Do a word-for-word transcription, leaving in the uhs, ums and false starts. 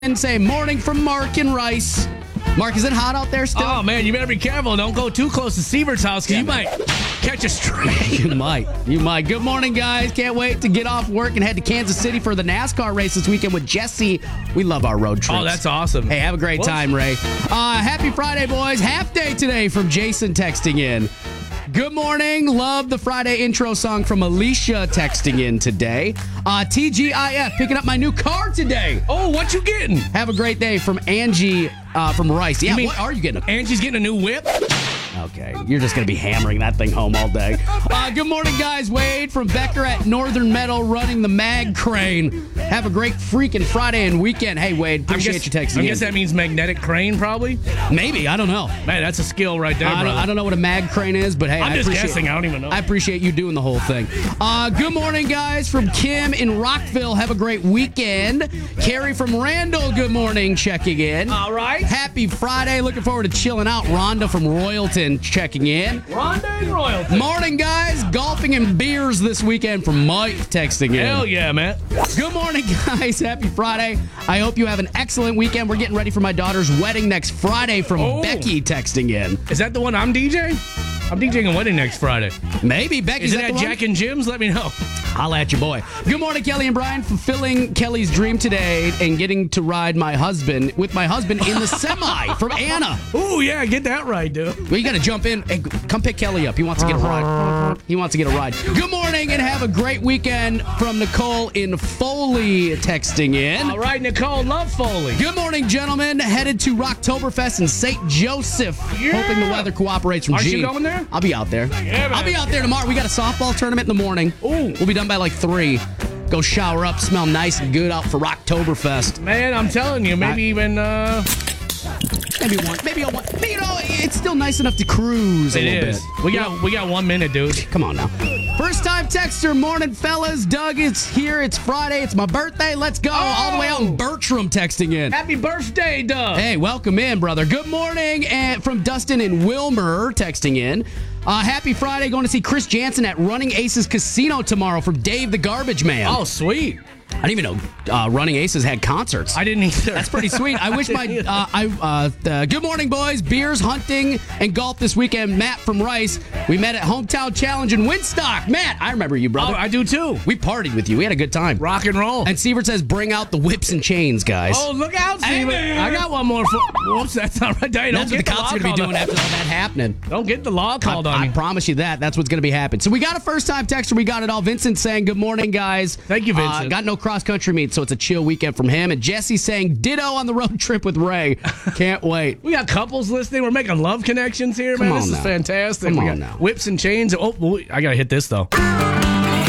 And say morning from Mark and Rice. Mark, is it hot out there still? Oh, man, you better be careful. Don't go too close to Sievert's house because Yeah, you man. might catch a stray. You might. You might. Good morning, guys. Can't wait to get off work and head to Kansas City for the NASCAR race this weekend with Jesse. We love our road trips. Oh, that's awesome. Hey, have a great Whoops. time, Ray. Uh, happy Friday, boys. Half day today from Jason texting in. Good morning. Love the Friday intro song from Alicia texting in today. Uh, T G I F picking up my new car today. Oh, what you getting? Have a great day from Angie uh, from Rice. Yeah, mean- what are you getting? Angie's getting a new whip? Okay, you're just going to be hammering that thing home all day. Uh, good morning, guys. Wade from Becker at Northern Meadow running the mag crane. Have a great freaking Friday and weekend. Hey, Wade, appreciate guess, you texting I in. guess that means magnetic crane, probably. Maybe, I don't know. Man, that's a skill right there, I don't, brother. I don't know what a mag crane is, but hey, I'm I just appreciate guessing. I don't even know. I appreciate you doing the whole thing. Uh, good morning, guys, from Kim in Rockville. Have a great weekend. Carrie from Randall, good morning, checking in. All right. Happy Friday. Looking forward to chilling out. Rhonda from Royalton checking in. Rhonda and Royalty. Morning, guys. Golfing and beers this weekend from Mike texting in. Hell yeah, man. Good morning, guys. Happy Friday. I hope you have an excellent weekend. We're getting ready for my daughter's wedding next Friday from Oh. Becky texting in. Is that the one I'm DJing? I'm DJing a wedding next Friday. Maybe. Becky, Is is it that at the one? Jack and Jim's? Let me know. Holla at your boy. Good morning, Kelly and Brian. Fulfilling Kelly's dream today and getting to ride my husband with my husband in the semi from Anna. Ooh, yeah, get that right, dude. Well, you got to jump in. Hey, come pick Kelly up. He wants to get a ride. He wants to get a ride. Good morning and have a great weekend from Nicole in Foley texting in. All right, Nicole, love Foley. Good morning, gentlemen. Headed to Rocktoberfest in Saint Joseph. Yeah. Hoping the weather cooperates from Aren't G. you going there? I'll be out there. Yeah, man. I'll be out there tomorrow. We got a softball tournament in the morning. Ooh. We'll be done by like three. Go shower up, smell nice and good out for Rocktoberfest. Man, I'm telling you, maybe I- even, uh... Maybe one. Maybe a one. But, you know, it's still nice enough to cruise a It little is. bit. We got we got one minute, dude. Come on now. First time texter, morning fellas. Doug is here. It's Friday. It's my birthday. Let's go. All the way out in Bertram texting in. Happy birthday, Doug. Hey, welcome in, brother. Good morning. And from Dustin and Wilmer texting in. Uh, happy Friday. Going to see Chris Jansen at Running Aces Casino tomorrow from Dave the Garbage Man. Oh, sweet. I didn't even know uh, Running Aces had concerts. I didn't either. That's pretty sweet. I wish my uh, I uh, uh, good morning, boys. Beers, hunting, and golf this weekend. Matt from Rice. We met at Hometown Challenge in Winstock. Matt, I remember you, brother. Oh, I do too. We partied with you. We had a good time. Rock and roll. And Sievert says, "Bring out the whips and chains, guys." Oh, look out, Hey, Steven. man. I got one more. For, whoops, that's not right. Don't That's what the get cops law are going to be called doing on- after all that happening. Don't get the law called I, on I you. promise you that. That's what's going to be happening. So we got a first-time texter. We got it all. Vincent saying, "Good morning, guys." Thank you, Vincent. Uh, got no cross-country meet, so it's a chill weekend from him. And Jesse saying, "Ditto on the road trip with Ray." Can't wait. We got couples listening. We're making love connections here, Come man. on This now. is fantastic. Come we on got now. whips and chains. Oh, boy, I got to hit this, though.